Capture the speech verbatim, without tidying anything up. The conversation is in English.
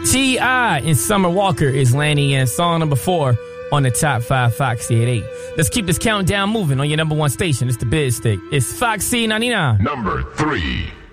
T I and Summer Walker is landing in song number four on the top five Foxy at eight. Let's keep this countdown moving on your number one station. It's the Biz Stick. It's Foxy ninety-nine. Number three.